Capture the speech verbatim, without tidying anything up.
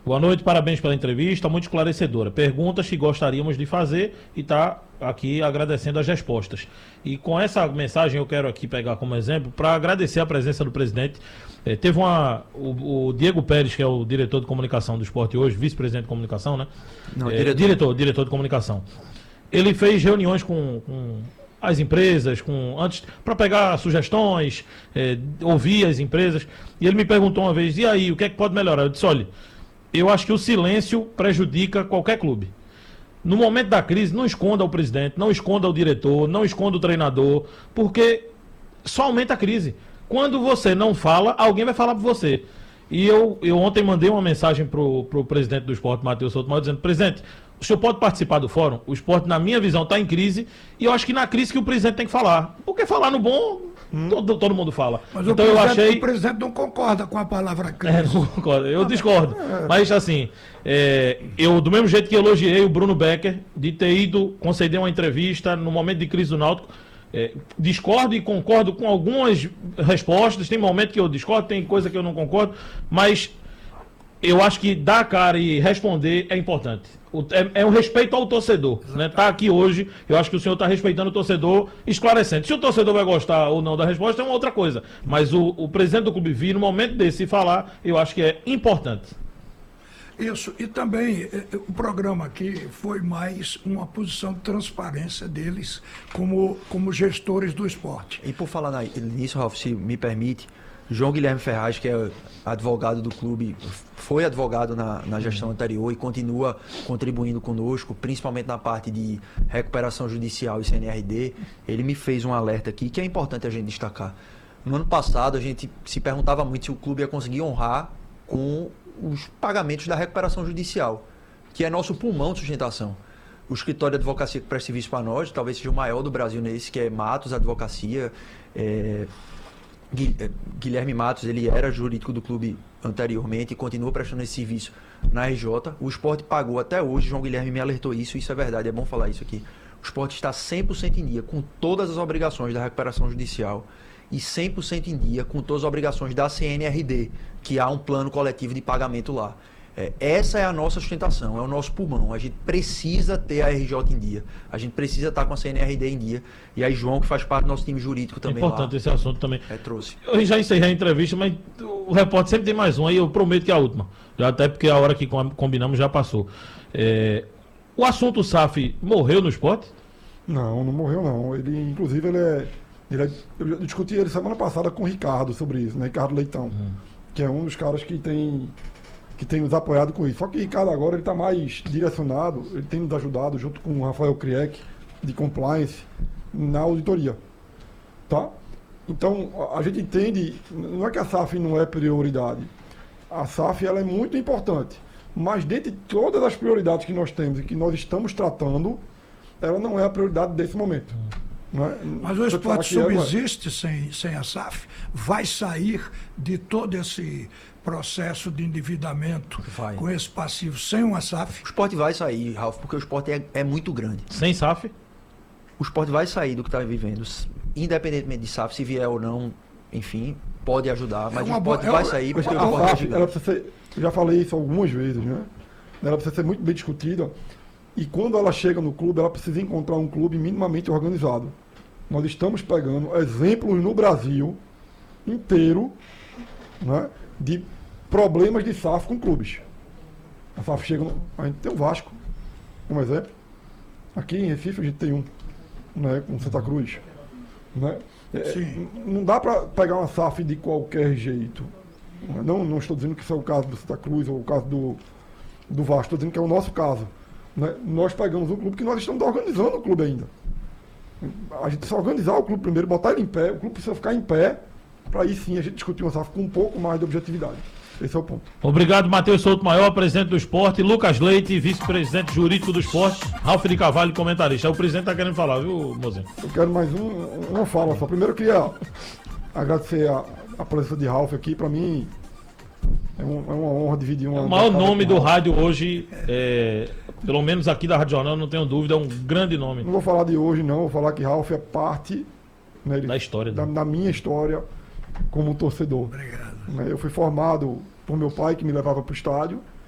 Boa noite, parabéns pela entrevista, muito esclarecedora. Perguntas que gostaríamos de fazer e está aqui agradecendo as respostas. E com essa mensagem eu quero aqui pegar como exemplo para agradecer a presença do presidente. É, teve uma. O, o Diego Pérez, que é o diretor de comunicação do esporte hoje, vice-presidente de comunicação, né? Não, é, diretor. diretor. Diretor de comunicação. Ele fez reuniões com, com as empresas, com antes para pegar sugestões, é, ouvir as empresas. E ele me perguntou uma vez: e aí, o que é que pode melhorar? Eu disse: olha, eu acho que o silêncio prejudica qualquer clube. No momento da crise, não esconda o presidente, não esconda o diretor, não esconda o treinador, porque só aumenta a crise. Quando você não fala, alguém vai falar por você. E eu, eu ontem mandei uma mensagem para o presidente do esporte, Matheus Souto, dizendo: presidente, o senhor pode participar do fórum? O esporte, na minha visão, está em crise, e eu acho que na crise que o presidente tem que falar. Porque falar no bom, hum. todo, todo mundo fala. Mas então o, eu achei... achei... o presidente não concorda com a palavra crise. É, não concordo, eu discordo. Mas assim, é, eu do mesmo jeito que elogiei o Bruno Becker de ter ido conceder uma entrevista no momento de crise do Náutico, é, discordo e concordo com algumas respostas, tem momento que eu discordo, tem coisa que eu não concordo, mas eu acho que dar a cara e responder é importante. O, é, é um respeito ao torcedor, né? Tá aqui hoje, eu acho que o senhor está respeitando o torcedor, esclarecendo. Se o torcedor vai gostar ou não da resposta é uma outra coisa, mas o, o presidente do clube vir no momento desse falar, eu acho que é importante. Isso, e também eh, o programa aqui foi mais uma posição de transparência deles como, como gestores do esporte. E por falar nisso, Ralf, se me permite, João Guilherme Ferraz, que é advogado do clube, foi advogado na, na gestão anterior e continua contribuindo conosco, principalmente na parte de recuperação judicial e C N R D. Ele me fez um alerta aqui que é importante a gente destacar. No ano passado, a gente se perguntava muito se o clube ia conseguir honrar com os pagamentos da recuperação judicial, que é nosso pulmão de sustentação. O escritório de advocacia que presta serviço para nós, talvez seja o maior do Brasil nesse, que é Matos Advocacia. É... Guilherme Matos, ele era jurídico do clube anteriormente e continua prestando esse serviço na R J. O esporte pagou até hoje, João Guilherme me alertou isso, isso é verdade, é bom falar isso aqui. O esporte está cem por cento em dia com todas as obrigações da recuperação judicial e cem por cento em dia com todas as obrigações da C N R D, que há um plano coletivo de pagamento lá. É, essa é a nossa sustentação, é o nosso pulmão. A gente precisa ter a R J em dia, a gente precisa estar com a C N R D em dia. E aí João, que faz parte do nosso time jurídico também. É importante lá, esse assunto também. É, trouxe. Eu já encerrei a entrevista, mas o repórter sempre tem mais um, aí eu prometo que é a última. Já até porque a hora que combinamos já passou. É, o assunto S A F morreu no esporte? Não, não morreu não. Ele, inclusive, ele é, ele é... Eu discuti ele semana passada com o Ricardo sobre isso, né? Ricardo Leitão, hum. que é um dos caras que tem... que tem nos apoiado com isso. Só que o Ricardo agora ele está mais direcionado, ele tem nos ajudado junto com o Rafael Kriek, de compliance, na auditoria. Tá? Então, a, a gente entende, não é que a S A F não é prioridade. A S A F ela é muito importante, mas dentre todas as prioridades que nós temos e que nós estamos tratando, ela não é a prioridade desse momento. Não é? Mas o esporte subsiste sem, sem a S A F? Vai sair de todo esse processo de endividamento vai. com esse passivo sem uma S A F? O esporte vai sair, Ralf, porque o esporte é, é muito grande. Sem S A F? O esporte vai sair do que está vivendo, independentemente de S A F, se vier ou não, enfim, pode ajudar, mas é o esporte vai sair porque o esporte é gigante. Ela precisa ser, eu já falei isso algumas vezes, né? Ela precisa ser muito bem discutida e quando ela chega no clube, ela precisa encontrar um clube minimamente organizado. Nós estamos pegando exemplos no Brasil inteiro, né, de problemas de S A F com clubes. A S A F chega no, a gente tem o Vasco, um exemplo. Aqui em Recife a gente tem um, né, com Santa Cruz. Né? É, não dá para pegar uma S A F de qualquer jeito. Não, não estou dizendo que isso é o caso do Santa Cruz ou o caso do, do Vasco, estou dizendo que é o nosso caso. Né? Nós pegamos um clube que nós estamos organizando o clube ainda. A gente precisa organizar o clube primeiro, botar ele em pé, o clube precisa ficar em pé, para aí sim a gente discutir uma S A F com um pouco mais de objetividade. Esse é o ponto. Obrigado, Matheus Souto Maior, presidente do esporte, Lucas Leite, vice-presidente jurídico do esporte, Ralf de Carvalho, comentarista. O presidente está querendo falar, viu, mozinho? Eu quero mais um, uma fala só. Primeiro eu queria agradecer a, a presença de Ralf aqui, para mim é, um, é uma honra dividir uma... O maior nome do rádio hoje, é, pelo menos aqui da Rádio Jornal, não tenho dúvida, é um grande nome. Não vou falar de hoje não, vou falar que Ralf é parte, né, da história, da, da minha história como torcedor. Obrigado. Eu fui formado por meu pai, que me levava para o estádio,